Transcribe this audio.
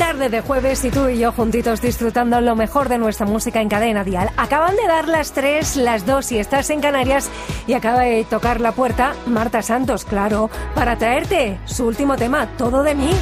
tarde de jueves y tú y yo juntitos disfrutando lo mejor de nuestra música en Cadena Dial. Acaban de dar las 3, las 2 si estás en Canarias y acaba de tocar la puerta Marta Santos, claro, para traerte su último tema, Todo de mí.